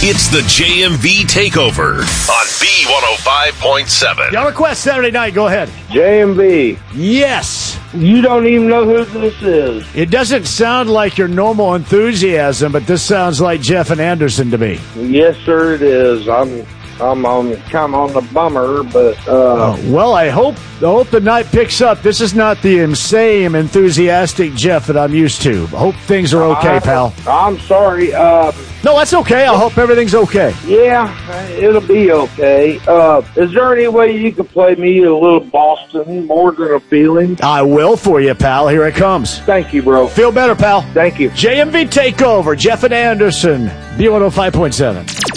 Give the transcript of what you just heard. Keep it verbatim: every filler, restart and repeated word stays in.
It's the J M V Takeover on B one oh five point seven. Your request Saturday night. Go ahead. J M V. Yes. You don't even know who this is. It doesn't sound like your normal enthusiasm, but this sounds like Jeff and Anderson to me. Yes, sir, it is. I'm I'm on kind of on the bummer, but uh, oh, well, I hope I hope the night picks up. This is not the same enthusiastic Jeff that I'm used to. I hope things are okay, I, pal. I'm sorry. Uh, no, that's okay. I hope everything's okay. Yeah, it'll be okay. Uh, is there any way you could play me a little Boston, More Than a Feeling? I will for you, pal. Here it comes. Thank you, bro. Feel better, pal. Thank you. J M V Takeover, Jeff and Anderson, B one oh five point seven.